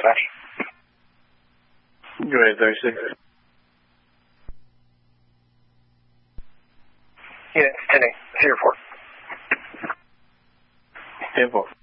dispatch. Go ahead, 36. Unit 10-8, see your report. 10-4.